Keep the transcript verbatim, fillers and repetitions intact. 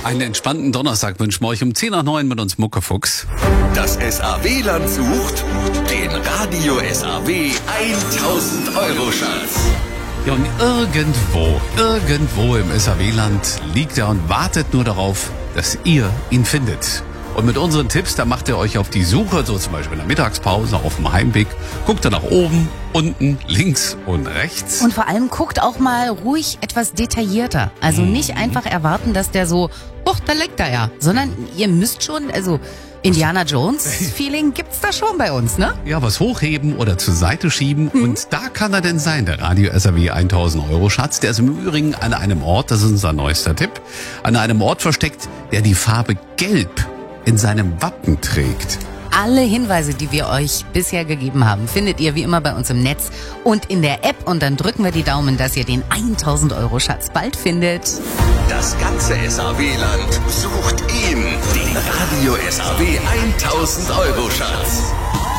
Einen entspannten Donnerstag wünschen wir euch um zehn nach neun mit uns Muckefuchs. Das S A W-Land sucht den Radio S A W tausend Euro Schatz. Ja, und irgendwo, irgendwo im S A W-Land liegt er und wartet nur darauf, dass ihr ihn findet. Und mit unseren Tipps, da macht ihr euch auf die Suche, so zum Beispiel in der Mittagspause, auf dem Heimweg. Guckt ihr nach oben, unten, links und rechts. Und vor allem guckt auch mal ruhig etwas detaillierter. Also Mhm. nicht einfach erwarten, dass der so, ach, da liegt er ja. Sondern ihr müsst schon, also Indiana Jones-Feeling gibt's da schon bei uns, ne? Ja, was hochheben oder zur Seite schieben. Mhm. Und da kann er denn sein, der Radio S A W tausend Euro Schatz. Der ist im Übrigen an einem Ort, das ist unser neuester Tipp, an einem Ort versteckt, der die Farbe Gelb in seinem Wappen trägt. Alle Hinweise, die wir euch bisher gegeben haben, findet ihr wie immer bei uns im Netz und in der App. Und dann drücken wir die Daumen, dass ihr den tausend Euro Schatz bald findet. Das ganze S A W-Land sucht ihn, den Radio S A W tausend Euro Schatz.